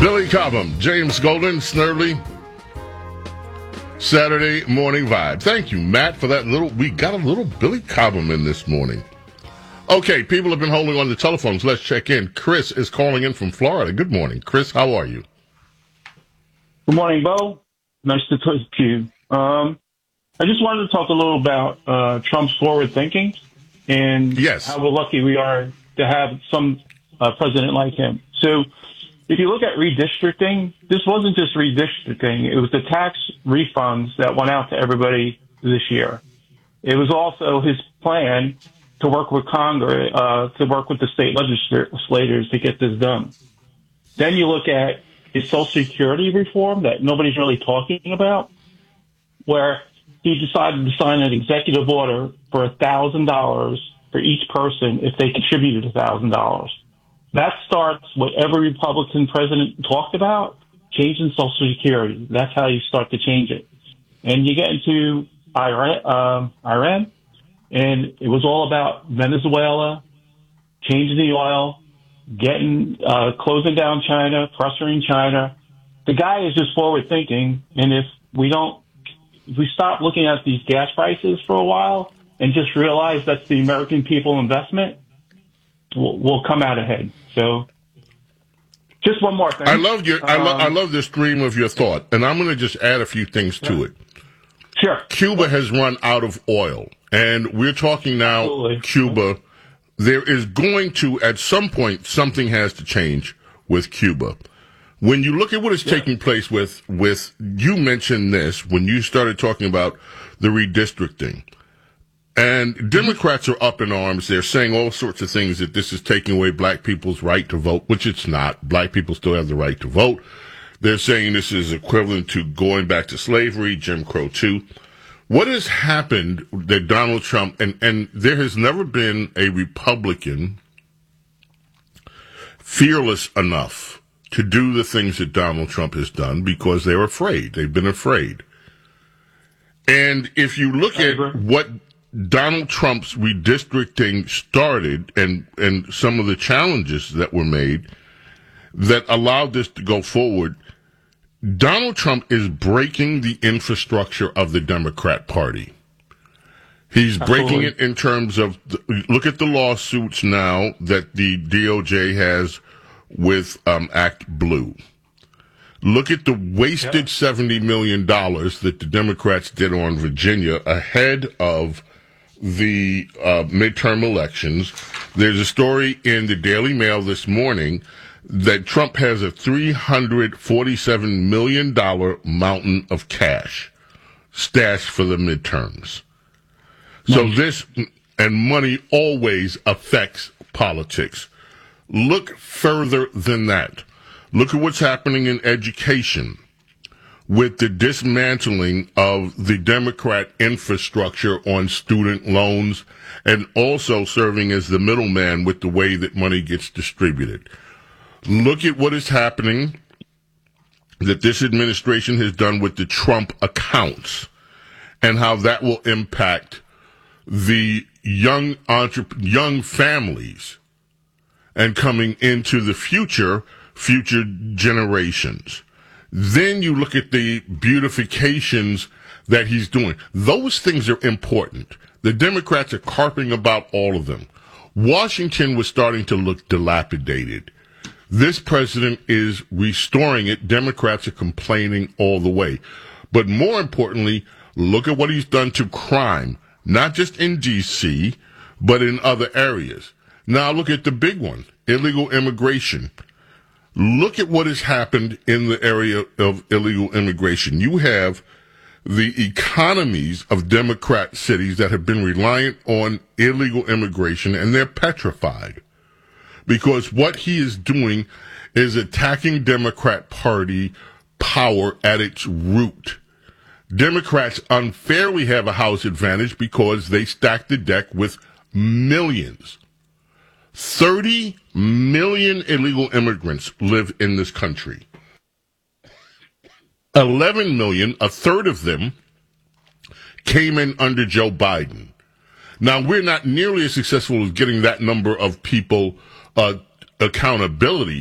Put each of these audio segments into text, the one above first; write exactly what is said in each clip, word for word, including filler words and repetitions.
Billy Cobham, James Golden, Snerdley, Saturday Morning Vibe. Thank you, Matt, for that little, we got a little Billy Cobham in this morning. Okay, people have been holding on the telephones. Let's check in. Chris is calling in from Florida. Good morning. Chris, how are you? Good morning, Bo. Nice to talk to you. Um, I just wanted to talk a little about uh, Trump's forward thinking and yes. how we're lucky we are to have some uh, president like him. So if you look at redistricting, this wasn't just redistricting. It was the tax refunds that went out to everybody this year. It was also his plan to work with Congress, uh, to work with the state legislators to get this done. Then you look at his Social Security reform that nobody's really talking about, where he decided to sign an executive order for one thousand dollars for each person if they contributed one thousand dollars. That starts what every Republican president talked about, changing Social Security. That's how you start to change it. And you get into Iran, um, Iran, and it was all about Venezuela, changing the oil, getting, uh, closing down China, pressuring China. The guy is just forward thinking. And if we don't, if we stop looking at these gas prices for a while and just realize that's the American people investment, we'll, we'll come out ahead. So just one more thing. I love your, I, lo- um, I love the stream of your thought, and I'm going to just add a few things to yeah. it. Sure. Cuba has run out of oil, and we're talking now Absolutely. Cuba. There is going to, at some point, something has to change with Cuba. When you look at what is yeah. taking place with, with, you mentioned this when you started talking about the redistricting. And Democrats are up in arms. They're saying all sorts of things that this is taking away black people's right to vote, which it's not. Black people still have the right to vote. They're saying this is equivalent to going back to slavery, Jim Crow too. What has happened that Donald Trump, and, and there has never been a Republican fearless enough to do the things that Donald Trump has done because they're afraid. They've been afraid. And if you look at what Donald Trump's redistricting started and, and some of the challenges that were made that allowed this to go forward, Donald Trump is breaking the infrastructure of the Democrat Party. He's breaking Absolutely. it in terms of, the, look at the lawsuits now that the D O J has with um, Act Blue. Look at the wasted yep. seventy million dollars that the Democrats did on Virginia ahead of the uh, midterm elections. There's a story in the Daily Mail this morning that Trump has a three hundred forty-seven million dollars mountain of cash stashed for the midterms. Nice. So this, and money always affects politics. Look further than that. Look at what's happening in education with the dismantling of the Democrat infrastructure on student loans and also serving as the middleman with the way that money gets distributed. Look at what is happening that this administration has done with the Trump accounts and how that will impact the young entrep- young families and coming into the future, future generations. Then you look at the beautifications that he's doing. Those things are important. The Democrats are carping about all of them. Washington was starting to look dilapidated. This president is restoring it. Democrats are complaining all the way. But more importantly, look at what he's done to crime, not just in D C, but in other areas. Now look at the big one, illegal immigration. Look at what has happened in the area of illegal immigration. You have the economies of Democrat cities that have been reliant on illegal immigration, and they're petrified. Because what he is doing is attacking Democrat Party power at its root. Democrats unfairly have a House advantage because they stack the deck with millions. thirty million illegal immigrants live in this country. eleven million, a third of them, came in under Joe Biden. Now, we're not nearly as successful as getting that number of people uh, accountability,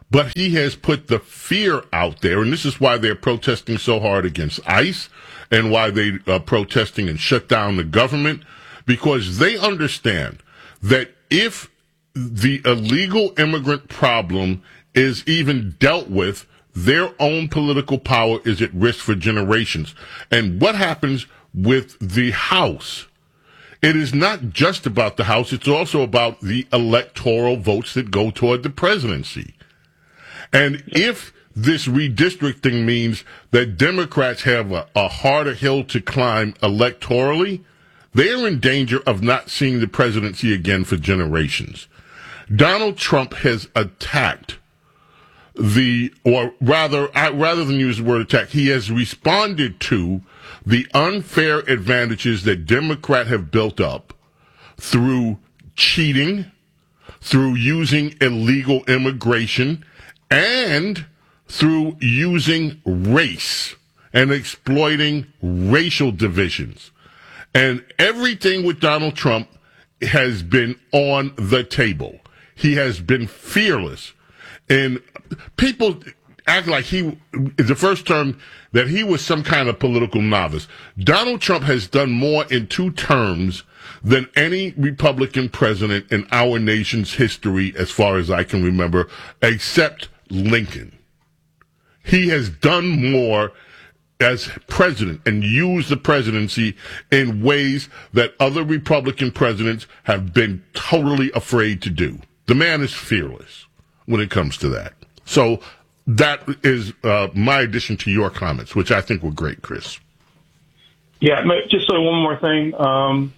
but he has put the fear out there, and this is why they're protesting so hard against ICE and why they are protesting and shut down the government, because they understand that if the illegal immigrant problem is even dealt with, their own political power is at risk for generations. And what happens with the House? It is not just about the House, it's also about the electoral votes that go toward the presidency. And if this redistricting means that Democrats have a, a harder hill to climb electorally, they are in danger of not seeing the presidency again for generations. Donald Trump has attacked the, or rather, rather than use the word attack, he has responded to the unfair advantages that Democrats have built up through cheating, through using illegal immigration, and through using race and exploiting racial divisions. And everything with Donald Trump has been on the table. He has been fearless. And people act like he, the first term, that he was some kind of political novice. Donald Trump has done more in two terms than any Republican president in our nation's history, as far as I can remember, except Lincoln. He has done more as president and used the presidency in ways that other Republican presidents have been totally afraid to do. The man is fearless when it comes to that. So that is uh, my addition to your comments, which I think were great, Chris. Yeah, just so one more thing. Um,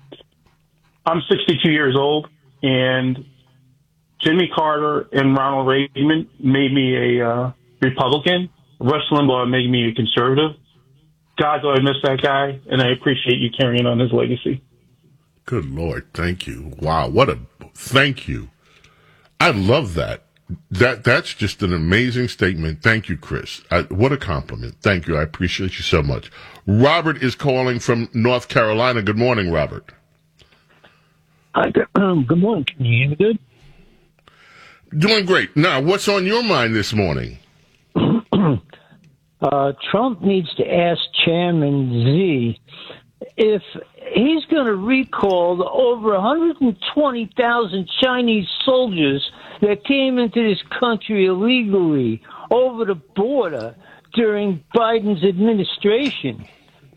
I'm sixty-two years old, and Jimmy Carter and Ronald Reagan made me a uh, Republican. Rush Limbaugh made me a conservative. God, do I miss that guy, and I appreciate you carrying on his legacy. Good Lord, thank you. Wow, what a thank you. I love that. That that's just an amazing statement. Thank you, Chris. I, what a compliment. Thank you. I appreciate you so much. Robert is calling from North Carolina. Good morning, Robert. Hi, um, good morning. Can you hear me good? Doing great. Now, what's on your mind this morning? uh, Trump needs to ask Chairman Z if he's going to recall the over one hundred twenty thousand Chinese soldiers that came into this country illegally over the border during Biden's administration.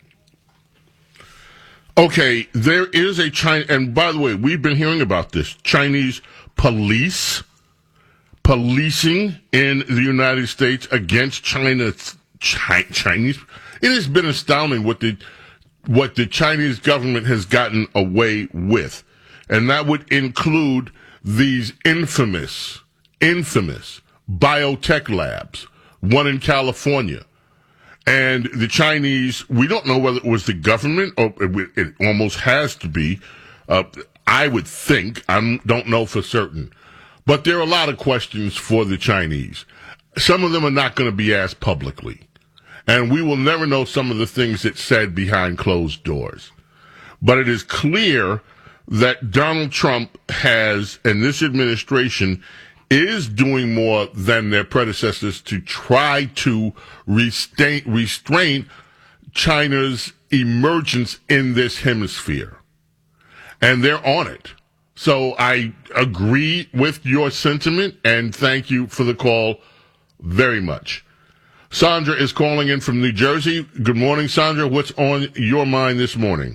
Okay, there is a China, and by the way, we've been hearing about this, Chinese police policing in the United States against China's Chi- Chinese. It has been astounding what the what the Chinese government has gotten away with, and that would include these infamous, infamous biotech labs, one in California. And the Chinese, we don't know whether it was the government, or it, it almost has to be. Uh, I would think, I don't know for certain. But there are a lot of questions for the Chinese. Some of them are not going to be asked publicly. And we will never know some of the things that said behind closed doors. But it is clear that Donald Trump has, and this administration, is doing more than their predecessors to try to restrain, restrain China's emergence in this hemisphere. And they're on it. So I agree with your sentiment, and thank you for the call very much. Sandra is calling in from New Jersey. Good morning, Sandra. What's on your mind this morning?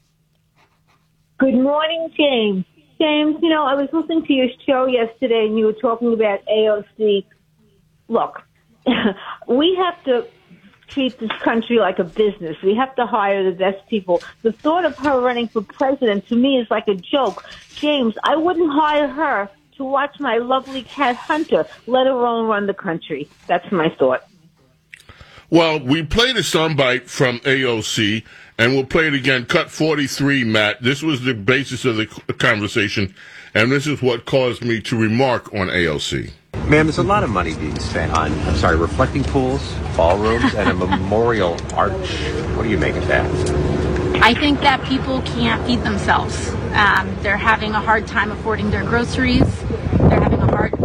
Good morning, James. James, you know, I was listening to your show yesterday, and you were talking about A O C. Look, we have to treat this country like a business. We have to hire the best people. The thought of her running for president, to me, is like a joke. James, I wouldn't hire her to watch my lovely cat Hunter, let alone run the country. That's my thought. Well, we played a soundbite from A O C, and we'll play it again. Cut forty-three, Matt. This was the basis of the conversation, and this is what caused me to remark on A O C. Ma'am, there's a lot of money being spent on, I'm sorry, reflecting pools, ballrooms, and a memorial arch. What do you make of that? I think that people can't feed themselves. Um, they're having a hard time affording their groceries. They're having a hard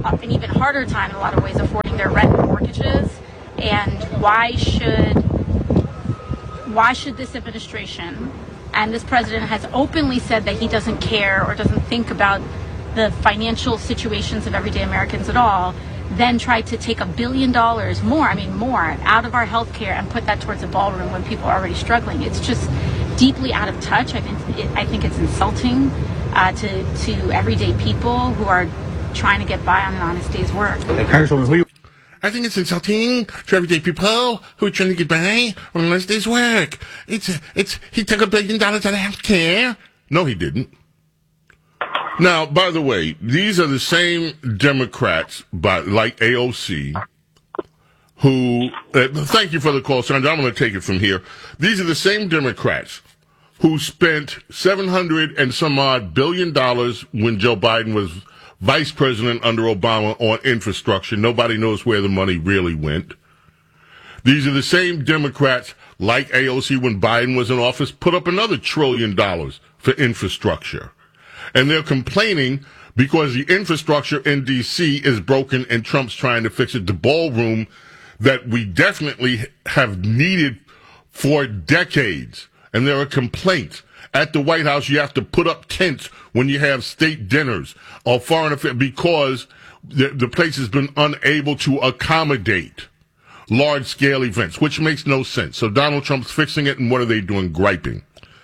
an even harder time in a lot of ways affording their rent and mortgages. And why should why should this administration, and this president has openly said that he doesn't care or doesn't think about the financial situations of everyday Americans at all, then try to take a billion dollars more, I mean more, out of our health care and put that towards a ballroom when people are already struggling. It's just deeply out of touch. I think, it, I think it's insulting uh, to, to everyday people who are trying to get by on an honest day's work. Congresswoman, who you- I think it's insulting to everyday people who are trying to get by on a nice day's work. It's, it's, he took a billion dollars out of health care. No, he didn't. Now, by the way, these are the same Democrats, by, like A O C, who, uh, thank you for the call, Sandra. I'm going to take it from here. These are the same Democrats who spent seven hundred and some odd billion dollars when Joe Biden was vice president under Obama on infrastructure. Nobody knows where the money really went. These are the same Democrats, like A O C when Biden was in office, put up another trillion dollars for infrastructure. And they're complaining because the infrastructure in D C is broken and Trump's trying to fix it. The ballroom that we definitely have needed for decades. And there are complaints. At the White House, you have to put up tents when you have state dinners or foreign affairs because the, the place has been unable to accommodate large-scale events, which makes no sense. So Donald Trump's fixing it, and what are they doing? Griping.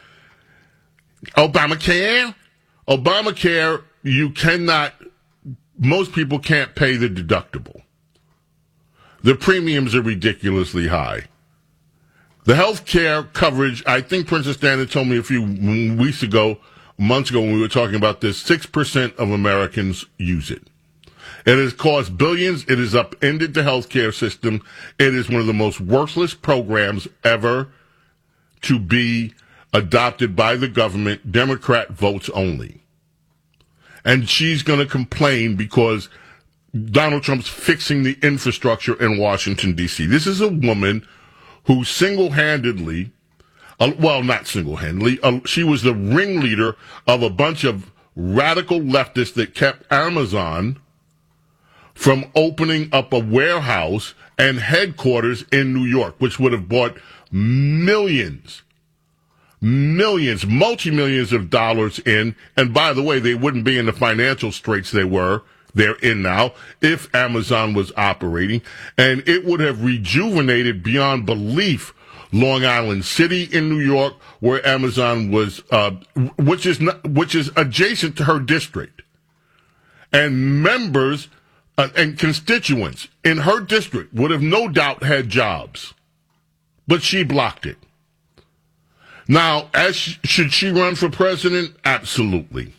Obamacare? Obamacare, you cannot, most people can't pay the deductible. The premiums are ridiculously high. The health care coverage, I think Princess Diana told me a few weeks ago, months ago when we were talking about this, six percent of Americans use it. It has cost billions. It has upended the health care system. It is one of the most worthless programs ever to be adopted by the government, Democrat votes only. And she's going to complain because Donald Trump's fixing the infrastructure in Washington, D C. This is a woman who single-handedly, uh, well, not single-handedly, uh, she was the ringleader of a bunch of radical leftists that kept Amazon from opening up a warehouse and headquarters in New York, which would have brought millions, millions, multi-millions of dollars in. And by the way, they wouldn't be in the financial straits they were. They're in now, if Amazon was operating, and it would have rejuvenated beyond belief Long Island City in New York, where Amazon was, uh, which is not, which is adjacent to her district, and members uh, and constituents in her district would have no doubt had jobs, but she blocked it. Now, as sh- should she run for president? Absolutely.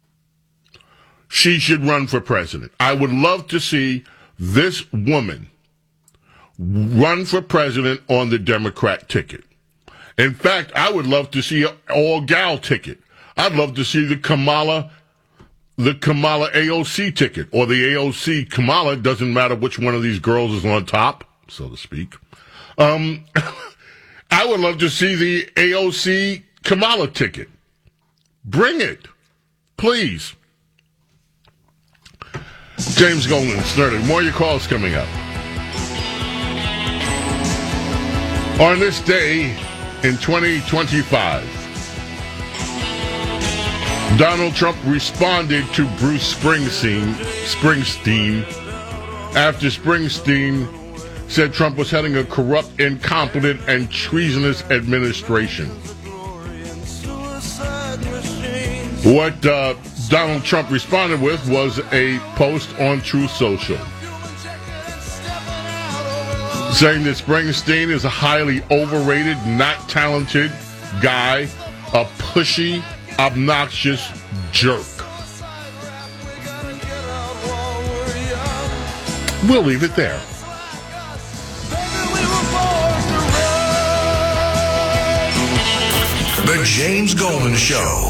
She should run for president. I would love to see this woman run for president on the Democrat ticket. In fact, I would love to see an all-gal ticket. I'd love to see the Kamala, the Kamala A O C ticket, or the A O C Kamala. Doesn't matter which one of these girls is on top, so to speak. Um, I would love to see the A O C Kamala ticket. Bring it, please. James Golden, Snurdy. More of your calls coming up. On this day in twenty twenty-five, Donald Trump responded to Bruce Springsteen, Springsteen after Springsteen said Trump was heading a corrupt, incompetent, and treasonous administration. What uh, Donald Trump responded with was a post on Truth Social saying that Springsteen is a highly overrated, not talented guy, a pushy, obnoxious jerk. We'll leave it there. The James Golden Show.